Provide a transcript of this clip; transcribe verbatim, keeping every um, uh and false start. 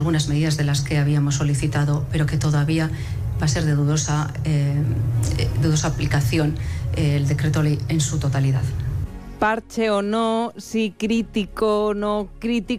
algunas medidas de las que habíamos solicitado, pero que todavía va a ser de dudosa, eh, dudosa aplicación eh, el decreto ley en su totalidad. Parche o no, sí crítico, no crítico.